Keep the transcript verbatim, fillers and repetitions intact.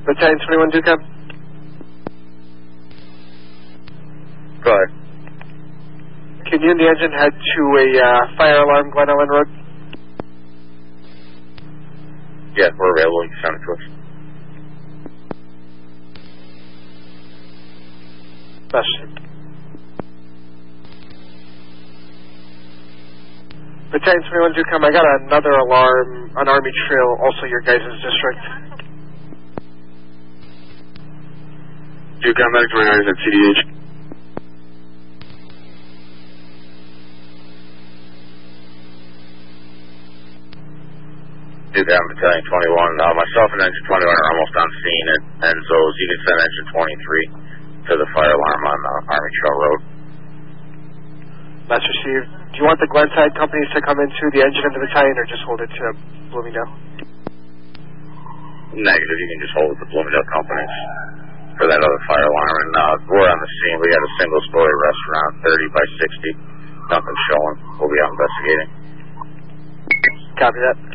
Battalion twenty-one, Ducom. Go ahead. Can you and the engine head to a uh, fire alarm, Glen Ellen Road? Yeah, we're available. You can send it to us. Question. Battalion twenty-one, Ducom, I got another alarm on Army Trail, also your guys' district. Ducom, Medic twenty-nine is at C D H. Ducom, Battalion twenty-one. Uh, myself and Engine twenty-one are almost on scene at Enzo's. You can send Engine twenty-three to the fire alarm on uh, Army Trail Road. That's received. Do you want the Glenside companies to come into the engine of the battalion or just hold it to Bloomingdale? Negative. You can just hold it to Bloomingdale companies for that other fire alarm. And uh, we're on the scene. We got a single-story restaurant, thirty by sixty. Nothing showing. We'll be out investigating. Copy that.